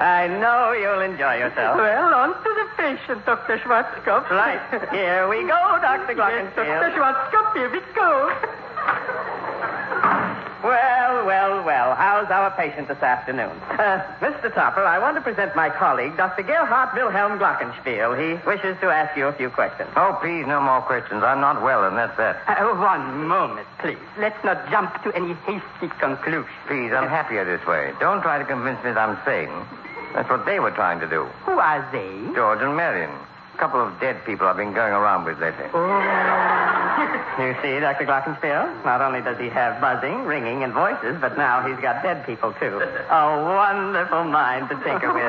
I know you'll enjoy yourself. Well, on to the patient, Dr. Schwarzkopf. Right. Here we go, Dr. Glockenspiel. Dr. Schwarzkopf, here we go. Well. How's our patient this afternoon? Mr. Topper, I want to present my colleague, Dr. Gerhard Wilhelm Glockenspiel. He wishes to ask you a few questions. Oh, please, no more questions. I'm not well, and that's that. One moment, please. Let's not jump to any hasty conclusions. Please, I'm happier this way. Don't try to convince me that I'm sane. That's what they were trying to do. Who are they? George and Marion. A couple of dead people I've been going around with lately. You see, Dr. Glockenspiel, not only does he have buzzing, ringing, and voices, but now he's got dead people, too. A wonderful mind to tinker with.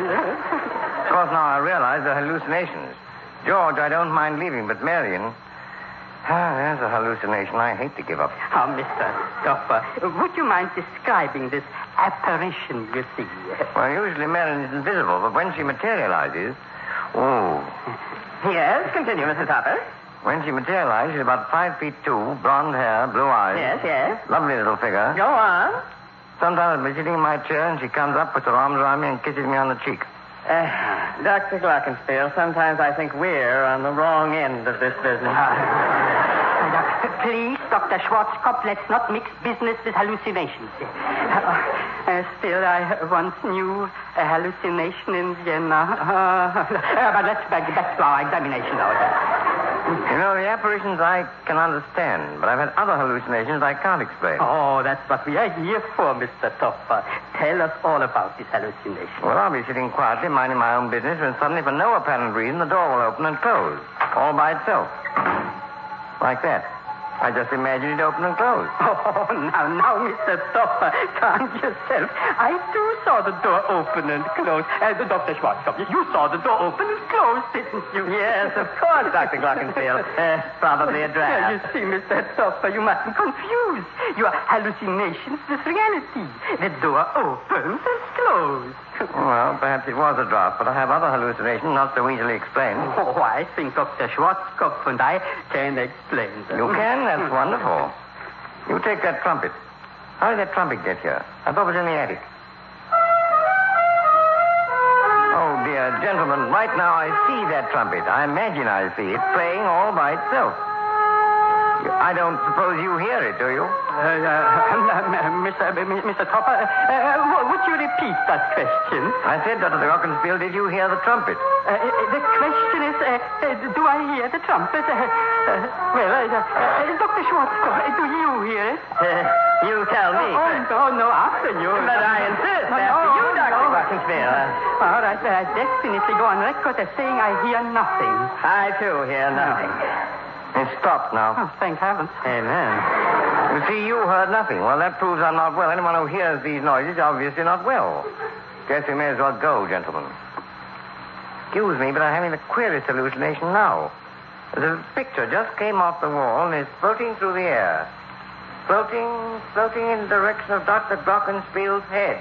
Of course, now I realize they're hallucinations. George, I don't mind leaving, but Marion... there's a hallucination I hate to give up. Oh, Mr. Topper, would you mind describing this apparition you see? Well, usually Marion is invisible, but when she materializes... Oh. Yes, continue, Mr. Topper. When she materializes, she's about 5'2", blonde hair, blue eyes. Yes. Lovely little figure. Go on. Sometimes I'll be sitting in my chair and she comes up, puts her arms around me and kisses me on the cheek. Dr. Glockenspiel, sometimes I think we're on the wrong end of this business. Please, Dr. Schwarzkopf, let's not mix business with hallucinations. Still, I once knew a hallucination in Vienna. But let's back to our examination now. You know, the apparitions I can understand, but I've had other hallucinations I can't explain. Oh, that's what we are here for, Mr. Topper. Tell us all about this hallucination. Well, I'll be sitting quietly, minding my own business, when suddenly, for no apparent reason, the door will open and close, all by itself. Like that. I just imagined it open and close. Oh, now, Mr. Topper, calm yourself. I, too, saw the door open and close. Dr. Schwarzkopf, you saw the door open and close, didn't you? Yes, of course, Dr. Glockenspiel. Probably a draft. You see, Mr. Topper, you mustn't confuse your hallucinations with reality. The door opens and closes. Well, perhaps it was a draft, but I have other hallucinations not so easily explained. Oh, I think Dr. Schwarzkopf and I can explain them. You can? That's wonderful. You take that trumpet. How did that trumpet get here? I thought it was in the attic. Oh, dear gentlemen, right now I see that trumpet. I imagine I see it playing all by itself. I don't suppose you hear it, do you? Mr. Topper, would you repeat that question? I said, Dr. Glockenspiel, did you hear the trumpet? The question is, do I hear the trumpet? Dr. Schwarzkopf, do you hear it? You tell me. No, after you. But I insist, after you, Dr. Glockenspiel. All right, I definitely go on record as saying I hear nothing. I, too, hear nothing. It stopped now. Oh, thank heavens. Amen. You see, you heard nothing. Well, that proves I'm not well. Anyone who hears these noises is obviously not well. Guess we may as well go, gentlemen. Excuse me, but I'm having the queerest hallucination now. The picture just came off the wall and is floating through the air. Floating in the direction of Dr. Glockenspiel's head.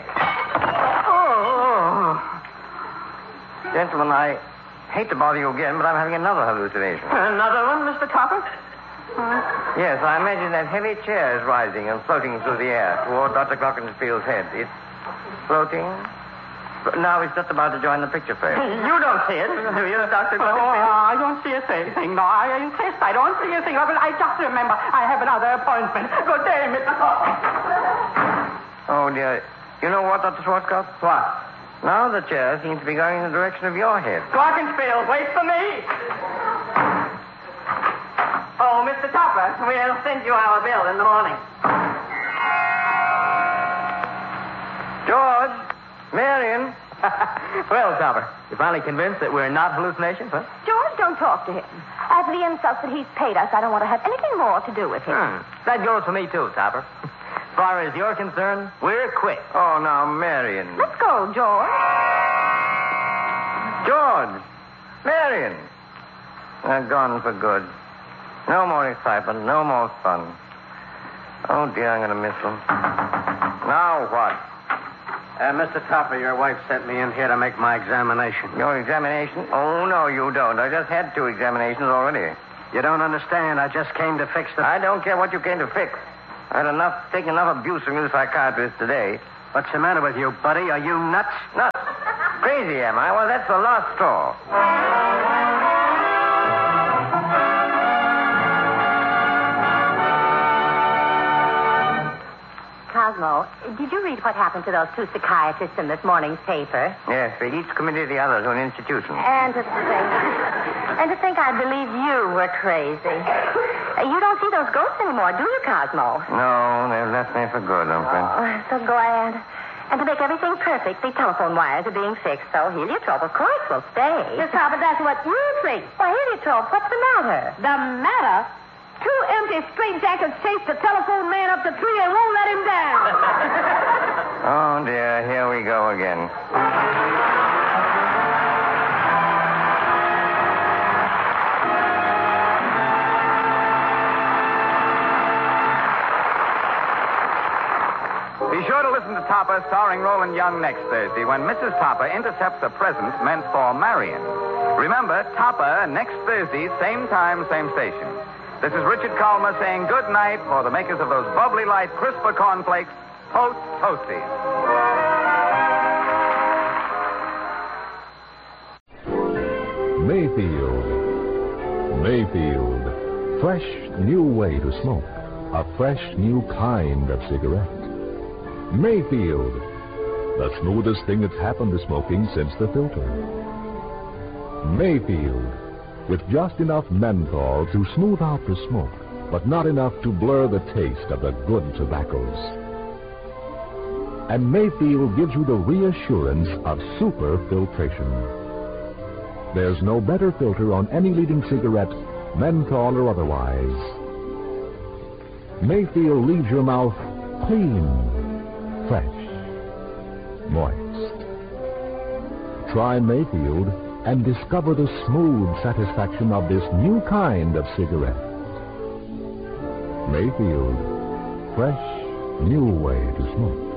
Oh. Gentlemen, I hate to bother you again, but I'm having another hallucination. Another one, Mr. Topper? Yes, I imagine that heavy chair is rising and floating through the air toward Dr. Glockenspiel's head. It's floating. Now it's just about to join the picture frame. You don't see it, do you, Dr. Glockenspiel? I don't see a thing. No, I insist I don't see a thing. But I just remember I have another appointment. Good day, Mr. Topper. Oh, dear. You know what, Dr. Schwarzkopf? What? Now the chair seems to be going in the direction of your head. Glockenspiel, wait for me. Oh, Mr. Topper, we'll send you our bill in the morning. George, Marion. Well, Topper, you finally convinced that we're not hallucinations, huh? George, don't talk to him. After the insults that he's paid us, I don't want to have anything more to do with him. That goes for me, too, Topper. As far as you're concerned, we're quits. Oh, now, Marion. Let's go, George. George! Marion! They're gone for good. No more excitement, no more fun. Oh, dear, I'm going to miss them. Now what? Mr. Topper, your wife sent me in here to make my examination. Your examination? Oh, no, you don't. I just had 2 examinations already. You don't understand. I just came to fix the... I don't care what you came to fix. I had taken enough abuse from you psychiatrists today. What's the matter with you, buddy? Are you nuts? Nuts? Crazy, am I? Well, that's the last straw. Cosmo, did you read what happened to those two psychiatrists in this morning's paper? Yes, they each committed the other to an institution. And to think I believe you were crazy. You don't see those ghosts anymore, do you, Cosmo? No, they've left me for good, I'm afraid. Oh, so glad. And to make everything perfect, the telephone wires are being fixed, so heliotrope, of course, will stay. Miss Harper, that's what you think. Why, heliotrope, what's the matter? The matter? Two empty straitjackets chased the telephone man up the tree and won't let him down. Oh, dear, here we go again. Be sure to listen to Topper starring Roland Young next Thursday when Mrs. Topper intercepts a present meant for Marion. Remember, Topper next Thursday, same time, same station. This is Richard Colmer saying good night for the makers of those bubbly light crisper cornflakes, Post Toasties. Mayfield. Fresh new way to smoke. A fresh new kind of cigarette. Mayfield. The smoothest thing that's happened to smoking since the filter. Mayfield. With just enough menthol to smooth out the smoke, but not enough to blur the taste of the good tobaccos. And Mayfield gives you the reassurance of super filtration. There's no better filter on any leading cigarette, menthol or otherwise. Mayfield leaves your mouth clean, fresh, moist. Try Mayfield and discover the smooth satisfaction of this new kind of cigarette. Mayfield, fresh, new way to smoke.